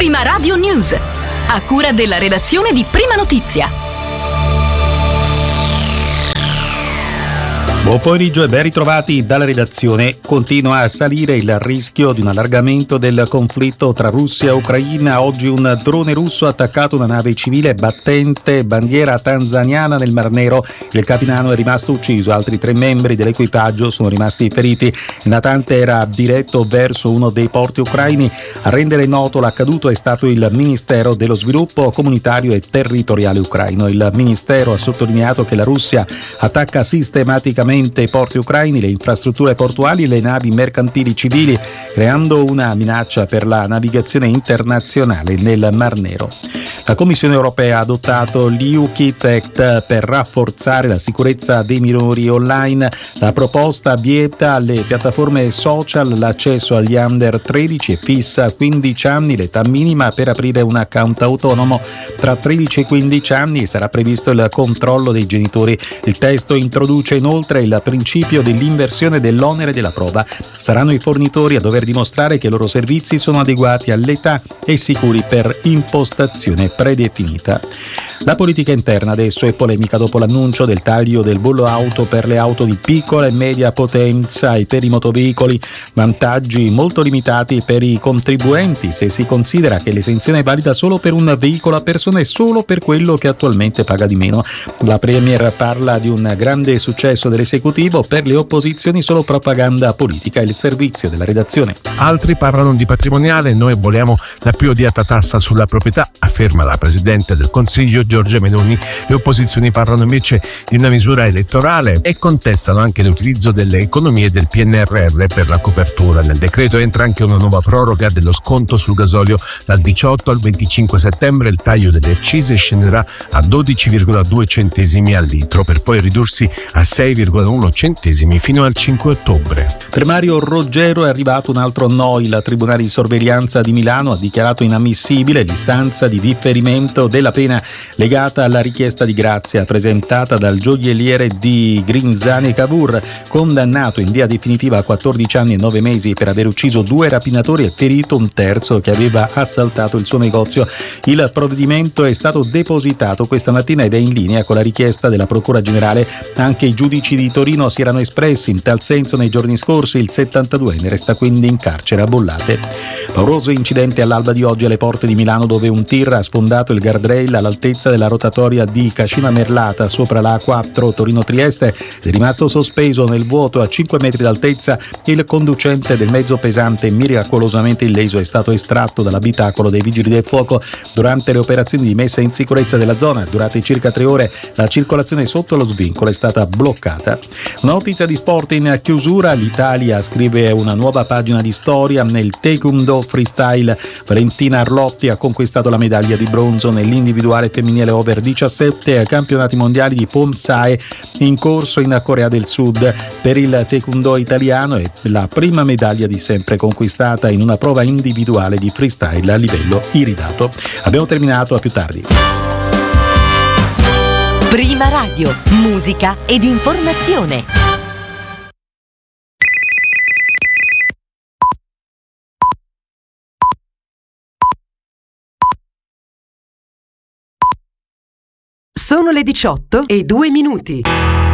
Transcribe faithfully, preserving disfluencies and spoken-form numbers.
Prima Radio News, a cura della redazione di Prima Notizia. Buon pomeriggio e ben ritrovati dalla redazione. Continua a salire il rischio di un allargamento del conflitto tra Russia e Ucraina. Oggi un drone russo ha attaccato una nave civile battente bandiera tanzaniana nel Mar Nero. Il capitano è rimasto ucciso, altri tre membri dell'equipaggio sono rimasti feriti. Il natante era diretto verso uno dei porti ucraini. A rendere noto l'accaduto è stato il Ministero dello Sviluppo Comunitario e Territoriale ucraino. Il Ministero ha sottolineato che la Russia attacca sistematicamente i porti ucraini, le infrastrutture portuali e le navi mercantili civili, creando una minaccia per la navigazione internazionale nel Mar Nero. La Commissione europea ha adottato l'E U Kids Act per rafforzare la sicurezza dei minori online. La proposta vieta alle piattaforme social l'accesso agli under tredici e fissa a quindici anni l'età minima per aprire un account autonomo. Tra tredici e quindici anni sarà previsto il controllo dei genitori. Il testo introduce inoltre il principio dell'inversione dell'onere della prova. Saranno i fornitori a dover dimostrare che i loro servizi sono adeguati all'età e sicuri per impostazione predefinita. La politica interna adesso è polemica dopo l'annuncio del taglio del bollo auto per le auto di piccola e media potenza e per i motoveicoli, vantaggi molto limitati per i contribuenti se si considera che l'esenzione è valida solo per un veicolo a persona e solo per quello che attualmente paga di meno. La Premier parla di un grande successo dell'esecutivo, per le opposizioni solo propaganda politica. Il servizio della redazione. Altri parlano di patrimoniale, noi vogliamo la più odiata tassa sulla proprietà, afferma la Presidente del Consiglio Giorgia Meloni. Le opposizioni parlano invece di una misura elettorale e contestano anche l'utilizzo delle economie del P N R R per la copertura. Nel decreto entra anche una nuova proroga dello sconto sul gasolio. Dal diciotto al venticinque settembre il taglio delle accise scenderà a dodici virgola due centesimi al litro per poi ridursi a sei virgola uno centesimi fino al cinque ottobre. Per Mario Roggero è arrivato un altro no. Il Tribunale di Sorveglianza di Milano ha dichiarato inammissibile l'istanza di differimento della pena legata alla richiesta di grazia presentata dal gioielliere di Grinzane Cavour, condannato in via definitiva a quattordici anni e nove mesi per aver ucciso due rapinatori e ferito un terzo che aveva assaltato il suo negozio. Il provvedimento è stato depositato questa mattina ed è in linea con la richiesta della Procura Generale. Anche i giudici di Torino si erano espressi in tal senso nei giorni scorsi. Il settantaduenne resta quindi in carcere a Bollate. Pauroso incidente all'alba di oggi alle porte di Milano, dove un tir ha sfondato il guardrail all'altezza della rotatoria di Cascina Merlata sopra la A quattro Torino-Trieste ed è rimasto sospeso nel vuoto a cinque metri d'altezza. Il conducente del mezzo pesante, miracolosamente illeso, è stato estratto dall'abitacolo dei vigili del fuoco. Durante le operazioni di messa in sicurezza della zona, durate circa tre ore, la circolazione sotto lo svincolo è stata bloccata. Una notizia di sport in chiusura: l'Italia scrive una nuova pagina di storia nel Taekwondo freestyle. Valentina Arlotti ha conquistato la medaglia di bronzo nell'individuale femminile over diciassette ai campionati mondiali di Pomsae in corso in Corea del Sud. Per il Taekwondo italiano è la prima medaglia di sempre conquistata in una prova individuale di freestyle a livello iridato. Abbiamo terminato, a più tardi. Prima Radio, musica ed informazione. Sono le diciotto e due minuti.